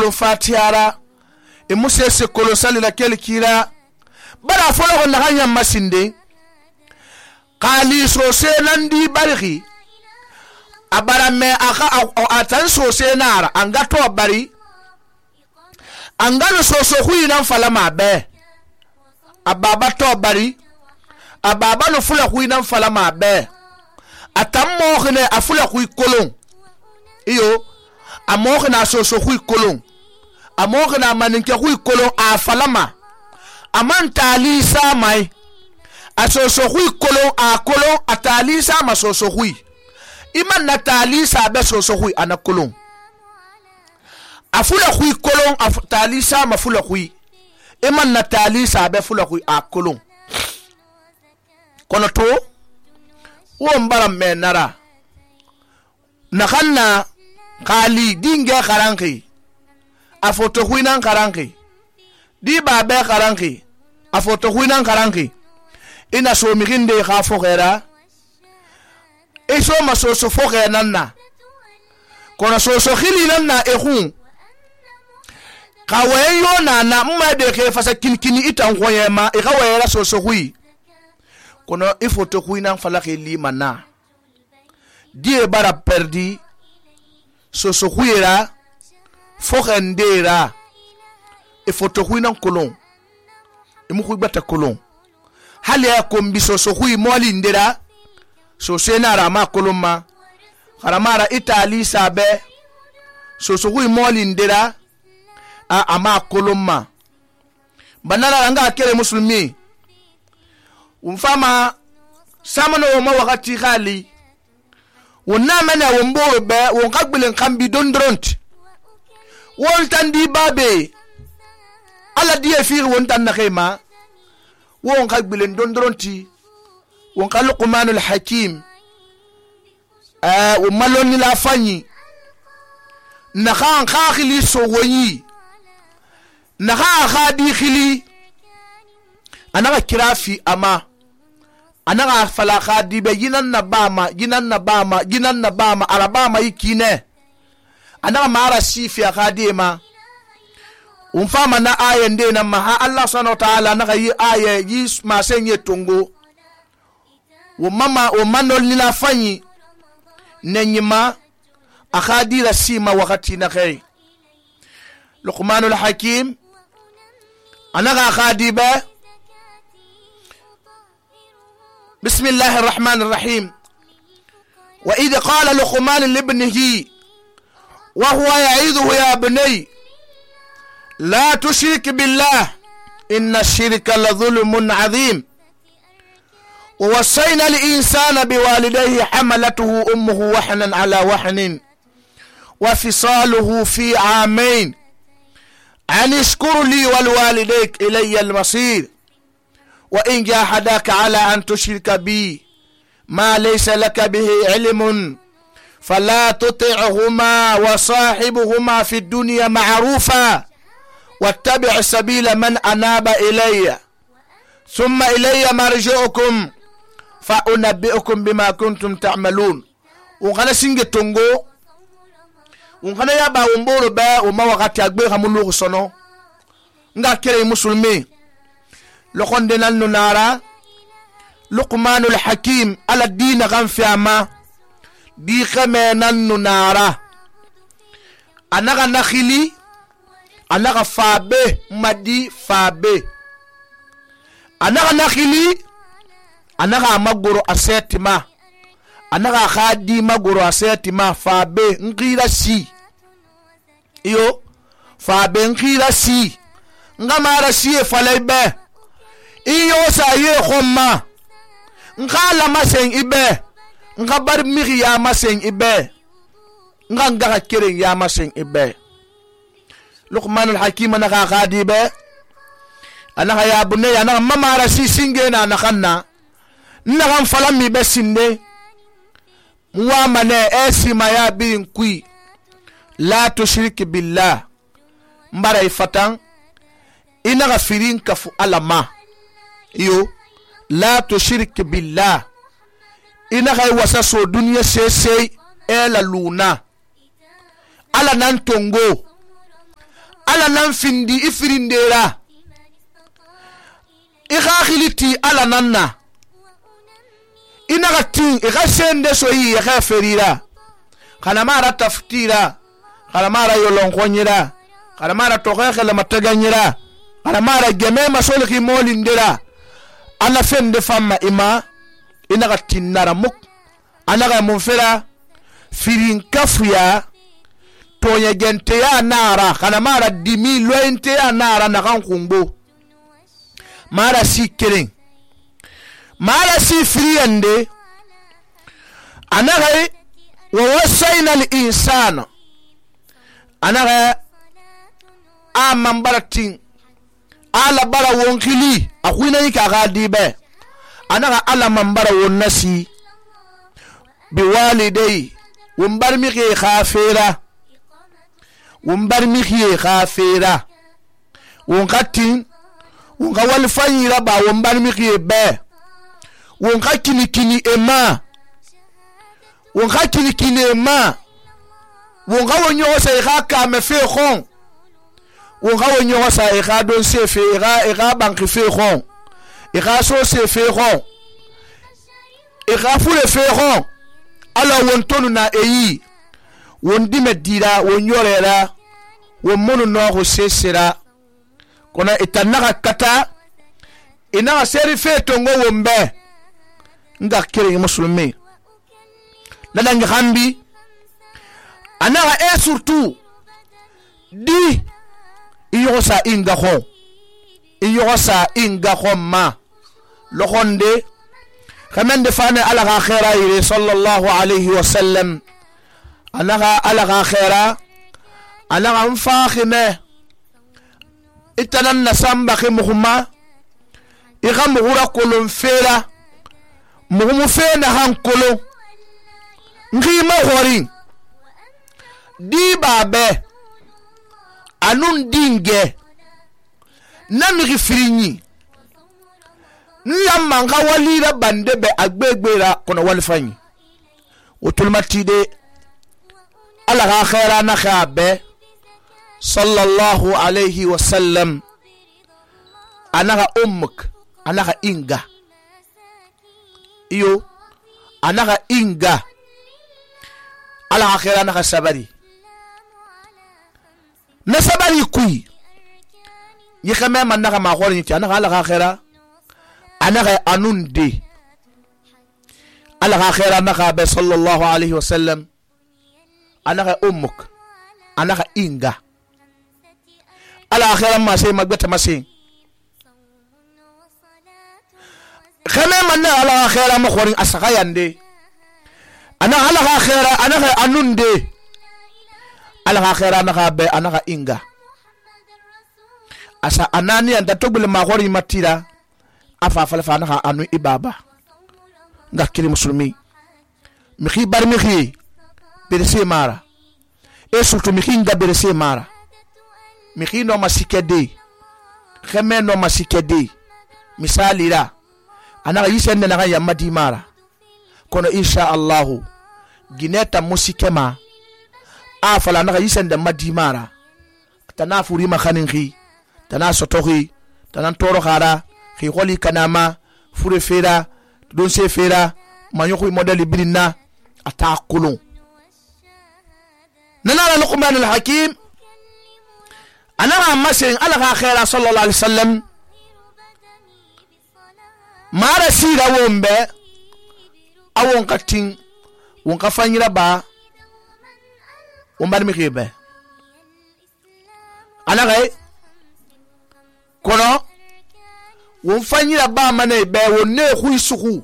fatiara e musse se kolo salila kel kira bara folo na hanya masinde qali so se nandi bariki abara me aka atan so se nara anga to bari anga so hui nan falama be ababa to bari ababa no fula hui nan falama be atammo khne afula hui kolon iyo amokh na so hui kolon amokh na maninke hui kolon a falama amanta ali samai aso hui kolon a kolon atali sama so hui iman natali sabe so hui ana kolon afula hui kolon atali sama fula hui iman natali sabe fula hui a kolon kono to wo mbara menara nakanna kali dinge karanki afoto hui nan karanki di babe karanki afoto hui nan karanki ina so mirinde kha fogera e so maso so fogera nanna kono so khili nanna e hu kawayo na mma de ke fasa kinkini itan koyema e kawera so hui kono ifoto hui nan falaki limana die bara perdi so huira fogendera ifoto hui nan kolon imu hui bata kolon hali ya kombi so hui moli ndera so sena rama koloma haramara itali sabe so hui moli ndera ama koloma banana ranga kele muslimi umfama samano woma wakati khali wonna mana womboro be won kagbilen kambi dondront won tandi babe ala die fi won tan na khema won kagbilen dondronti won Luqmanul Hakim o maloni la fanyi na khan khakhili so woni na khadi khili anaka kirafi ama anaka fala khadi be yinan na bama arabama ikine anaka mara sifi khadima umfama na aya ndena ma Allah subhanahu wa ta'ala na yi aya yi ma senye tongo o manol ni la fanyi nenyima akhadira sima wakati na khay Luqmanul Hakim anaka khadiba بسم الله الرحمن الرحيم وإذ قال لقمان لابنه وهو يعيذه يا بني لا تشرك بالله إن الشرك لظلم عظيم ووصينا الإنسان بوالديه حملته أمه وحنا على وحن وفصاله في عامين أن اشكر لي ولوالديك إلي المصير وإن جاهداك على أن تشرك بي ما ليس لك به علم فلا تطعهما وصاحبهما في الدنيا معروفا واتبع سبيل من أناب إلي ثم إلي مرجعكم فأنبئكم بما كنتم تعملون وغانا سينجي تونغو وغانا يابا ومبورو با وما وغاتي أكبر همولوغ سنو نغا كيري مسلمي لقد دنالنا نارا لقمان الحكيم على الدين غنفياما دي خمينالنا نارا أنا نخلي أنا فابي مدي فابي أنا نخلي أنا مغورو أسيتما أنا خادي مغورو أسيتما فابي نغيرا سي iyo فابي نغيرا سي نغمارا سي فلايبه iyo sa ye khomma ngala masen ibe ngabar miri ya masen ibe nganga kere ya masen ibe Luqmanul Hakim na khadi be ana ya bunne ana mama rasi singe na nakanna ngam falam mi be sinde wa mane esima ya bin kui la tushrik billah mbara ifatan ina gafirin kafu alama iyo la tushrik billah ina kai wasa so duniya sese ela luna ala nan tongo ala nan findi ifirindera ikhiliti ala nanna inagatin ikhasende soyi ikhaferira kana mara taftira kana mara yolonkonyira kana mara tokhekhala mataganyira kana mara geme masoli khimoli ndera ana fende famma ima inagatin naramuk anaga munfera firin kafuya tonya gente ya nara kana mara dimi loente ya nara na kan kumbo mara si kering mara si friende anaga wa wasaina al insana anaga amman baratin ala bara wonkili akwina yika gadibe anaga ala mambara wonnasi biwalidai wumbar miki khafira wonkatin wonka walfanyira ba wumbar miki be wonka kini ema wonka wonyo sa ikha me fe khon wonka wonyo sa ikha don se fe ikha banki fe khon ikha so se fe khon ikha fule fe khon ala wontonu na eyi wondi medira wonyorera womunu no ko sesera kona itanaka kata ina seri fetongo wombe nga kire musulmi ladangi hambi anaga surtout di iyosa inga ho ma lokonde kamende fane ala ga khaira ire sallallahu alayhi wa sallam anaga ala ga khaira anaga mfakhine itanan nasamba khimuhuma igamuhura kolon fera muhumu fena hankolo ngima hori di babe anun dinge namiri firinyi nyamanga walira bandebe agbegbera kono walfanyi utulmatide ala ga khaira na khabe sallallahu alayhi wa sallam anaga ummuk anaga inga iyo anaga inga ala ga khaira na sabari na sabari kui yikame manaka ma khori ti anaga ala ga khaira anaga anunde ala ga khaira na khabe sallallahu alayhi wa sallam anaga ummuk anaga inga ala khaira ma sey magbata masay khame manna ala khaira ma khori asaka yande ana ala khaira anaga anunde ala khaira na khabe anaga inga asa anani anda tobule ma khori matira afa falfa anaga anu ibaba ngakiri muslimi mikhi bar mikhi berese mara e surtout mikhi nga berese mara mikhi no masikede kheme no masikede misali la anaga yisende na ya madimara kono insha Allah gineta musikema afala anaga yisende madimara tanafuri makhaningi tanasotohi tanantoro khara khi kholi kanama fure fera don se fera manyoko modeli birina atakulun nana Luqman al-Hakim ana masin ala khaira sallallahu alaihi wasallam mara sira wombe awon katin won ka fanyira ba wombar mi khebe ana gay kono won fanyira ba mane be wonne khuisuhu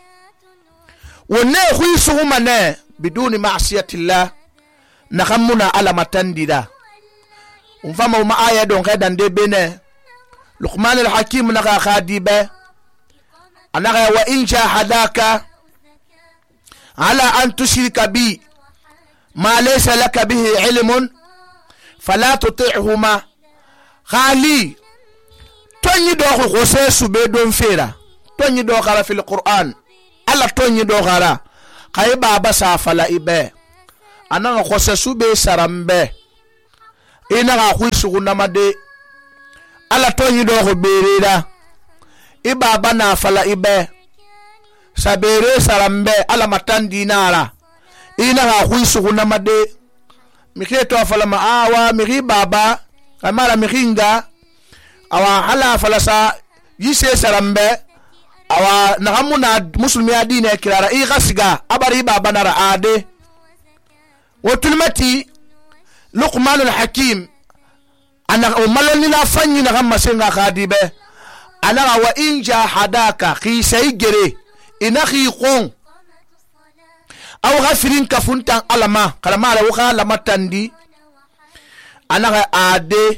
mane biduni ma'siyatillah nakhamuna ala matandida umfama uma aya don kedan de bene Luqman al-Hakim naka khadibe anaka wa in jahadaka ala an tushrika bi ma laysa laka bihi ilmun fala tuti'huma khali tonyi do ko sesu be don fera tonyi do khara fil Qur'an ala tonyi do khara kay baba sa fala ibe ananga ko sesu be sarambe ina ga hui suguna made ala to yi do ho berera ibaba na fala ibe sabere sarambe ala matandi nara ina ga hui suguna made mike to fala ma awa miri baba amara miringa awa hala fala sa yise sarambe awa nahamuna muslimi adine kirara i gasiga abari baba nara ade wotulmati luqman al-hakim ana umalani la fanyi na gamma senga khadibe ana wa inja hadaka qisay gere inakhi qon aw ghafirin kafuntan alama kalama la waxa lama tandi ana ade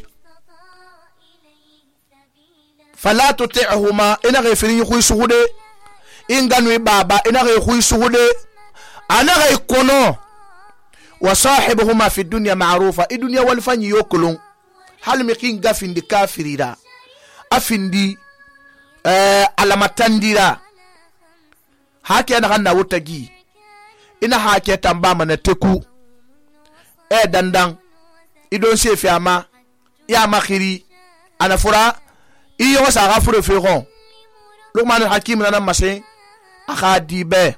fala tuti'huma ina ghafirin khu sugude inganu baba ina khu sugude ana kono وصاحبهما في الدنيا معروفة الدنيا والفني يوكلون هل مكين غافين دي كافريرا افين دي على متنديرا هاكي انا غنا وتجي ina hake tamba mana teku dandan idon se fi ama ya makhiri ana fura iyo wasa gafure fi gon Luqman al-Hakim nana masin akhadibe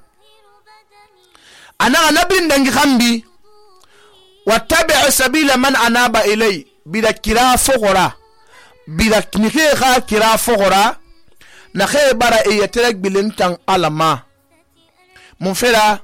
ana nabin dangi khambi واتبع سبيل من أناب إلي بلا كرا فغرا بلا نخيخا كرا فغرا نخي برا إيترك بلنتان ألما منفرا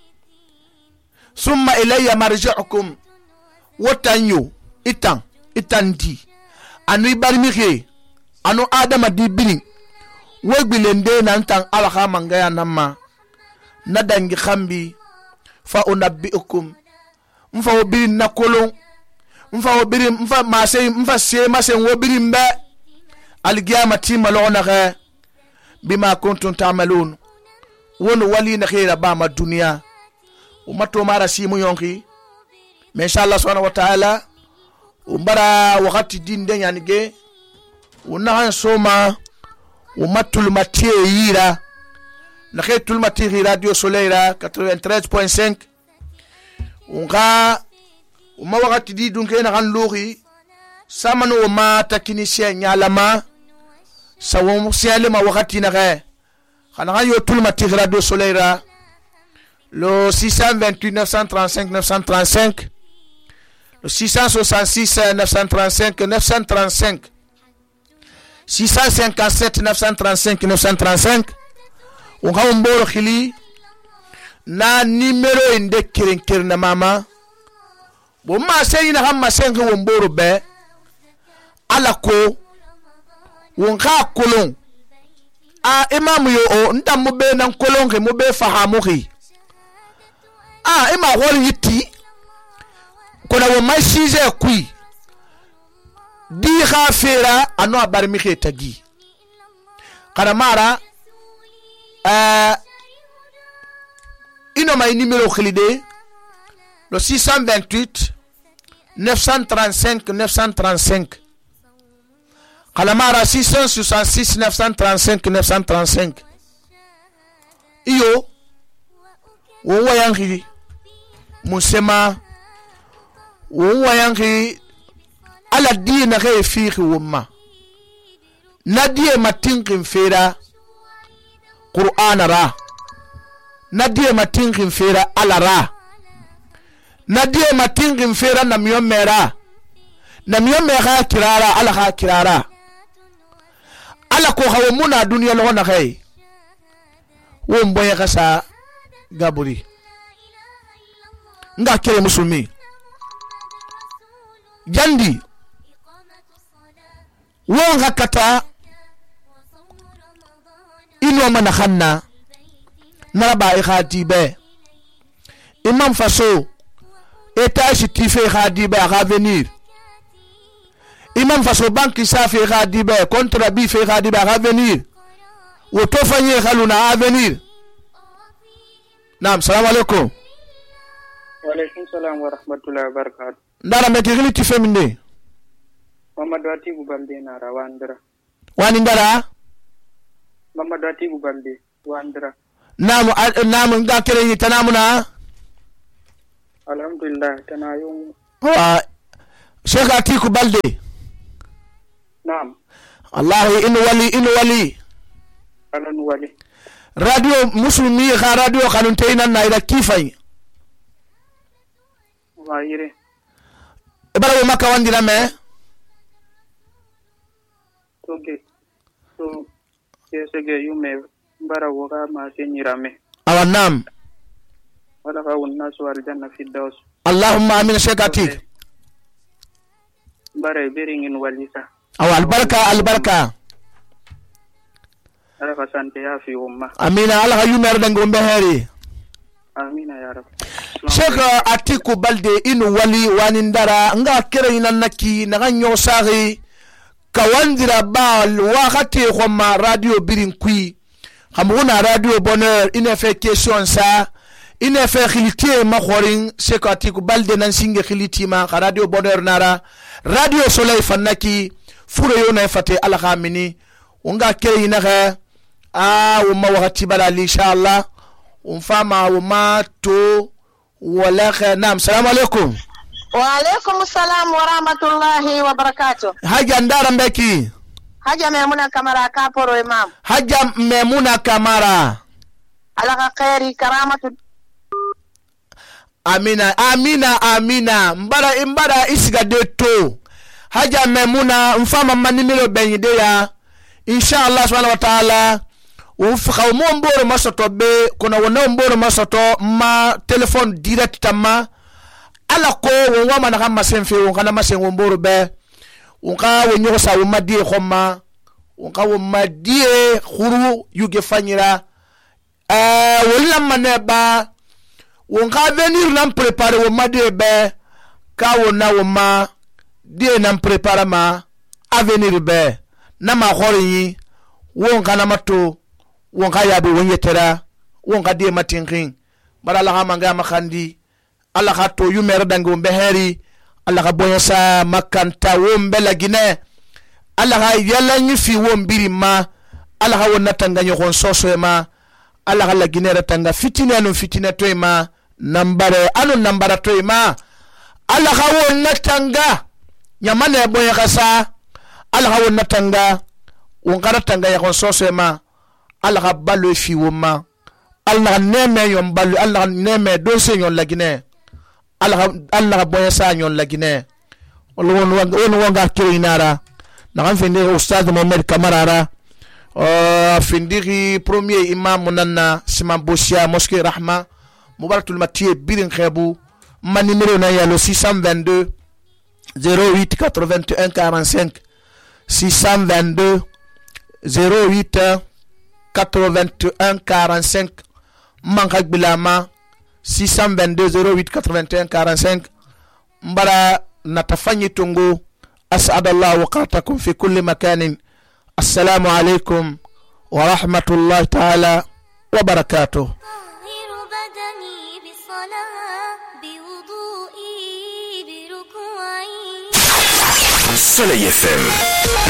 ثم إلي مرجعكم وتنيو إتان دي أنو يبارميخي أنو آدم دي بلين ويبلندي نانتان ألخا منغايا نما ندنجي خمبي فأنبئكم mfa wobiri na kolon mfa wobiri mfa mase wobiri mbe alqiyamati malona ga bima kuntum ta'malun wono wali na khaira ba ma dunya umato mara simu yonki mais inshallah subhanahu wa ta'ala umbara wakati din den yanige unahan soma umatul matie yira na khaitul matie radio soleira 93.5 unga uma wakati di dunke na kan lori samano ma takinisie nyalama sawon siale ma wakati na ga kana yo tout matir radio soleira le 628 935 935 le 666 935 935 657 935 935 unga umboro khili na numero inde kirin na mama bo ma sey na hamma sengi womboro be alako wonka kolon imam yo o ndam mo be nan kolon ke mo be fahamu ki ima hol yiti ko na wo ma shije kui di khafira ano abar mi tagi kana mara ino ma numéro khilide le 628 935 935 kalamara 666 935 935 iyo wo wayangi musema wo wayangi ala dina ke fiqi wumma nadie matinqin fera qur'ana ra nadie matinqin fera ala ra nadie matinqin fera namyomera namyomera kirara ala ha kirara ala ko hawmuna dunya lona khay wombo ya kasa gaburi nga kere musulmi jandi won hakata ino mana khanna naraba ikhati be imam faso etage tife khadi be à venir imam faso banki safi khadi be contre bi fe khadi be à venir woto fanye khaluna à venir naam salam alaykum wa alaykum salam wa rahmatullahi wa barakatuh ndara meti gili tife minde Mamadou Atibu Bambe na rawandra wani ndara Mamadou Atibu Bambe wandra naam nga kere yi tanamuna alhamdulillah tanayum wa Sheikh Atiku Balde. Naam. Wallahi in wali. Alan wali. Radio muslimi kha radio kanun tayna na ila kifay. Waire. Ibara maka wandira me. Okay. So yesege yume bara woga ma senyirame. Awanam. Wala ka wonna so aljanna fi daws. Allahumma amin Sheikh Atik. Bara beringin walisa. Aw albarka. Ala ka sante ya fi umma. Amina Allah yumer dango mbeheri. Amina ya rab. Sheikh Atiku Balde inu wali wanindara nga kere inanaki naga nyosari kawandira bal wakati khoma radio birin kui khamuna radio bonheur ine fait question ça ine fait khiliti ma khorin Sheikh Atiku Balde nan singe khiliti ma radio bonheur nara radio soleil fanaki furo yona fate ala khamini unga kere inaga wama wakati bala inshallah umfama wama to wala naam. Salamu alaikum. Wa alaikum salam wa rahmatullahi wa barakatuh. Haja ndara mbeki. Haja Memuna Kamara kaporo imam. Haja Memuna Kamara. Alaka khairi karamatu. Amina. Mbara isiga deto. Haja Memuna mfama manimelo benyide ya. Inshallah subhanahu wa ta'ala. Ufika mboro masoto be kuna wana mboro masoto ma telefone direct tama ala ko wama na kama senfe wona masengo mboro be unka wonyo sa wumadi khoma unka wumadi khuru yuge fanyira wala maneba unka venir nam préparer wumadi be ka wona wuma die nam préparer ma avenir be na ma khori wonka na mato wonka yabe wonyetera wonka de matinkin bara la manga makandi alla khato yumer dango beheri alla ka boyasa makanta wombe la gine alla ha yalla nyifi wombiri ma alla ha wonna tanganya kon soso ma alla ha la gine tanga fitina no fitina to ma nambare anu nambara to ma alla ha wonna tanga nyamane boyasa alla ha wonna tanga wonka tanga ya kon soso ma Allah ka balo fi woma Allah neme yon balo Allah neme do se yon lagine Allah boya sa yon lagine won wonga kirinara na kan fendi ustaz Mohamed Kamarara findiri premier imam nanna Siman Bosia mosquée Rahma Mubaratul Matiye birin khebu man numéro na yalo 622 08 81 45 622 08 81 45 Mankak Bilama 622 08 81 45 Mbara natafanyi tungu as'adallahu waqatakum fi kulli makanin. Assalamu alaikum wa rahmatullahi ta'ala wa barakatuh. Soleil FM